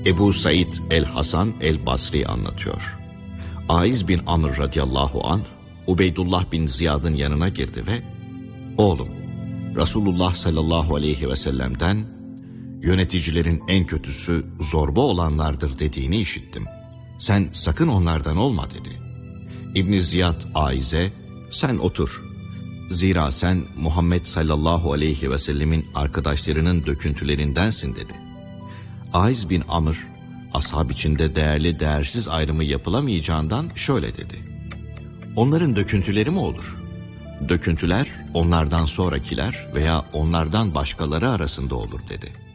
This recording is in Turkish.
Ebu Said el-Hasan el-Basri anlatıyor. Aiz bin Amr radıyallahu anh, Ubeydullah bin Ziyad'ın yanına girdi ve "Oğlum, Resulullah sallallahu aleyhi ve sellem'den yöneticilerin en kötüsü zorba olanlardır dediğini işittim. Sen sakın onlardan olma" dedi. İbn Ziyad Aiz'e "Sen otur. Zira sen Muhammed sallallahu aleyhi ve sellemin arkadaşlarının döküntülerindensin" dedi. Aiz bin Amr, ashab içinde değerli değersiz ayrımı yapılamayacağından şöyle dedi: "Onların döküntüleri mi olur? Döküntüler onlardan sonrakiler veya onlardan başkaları arasında olur" dedi.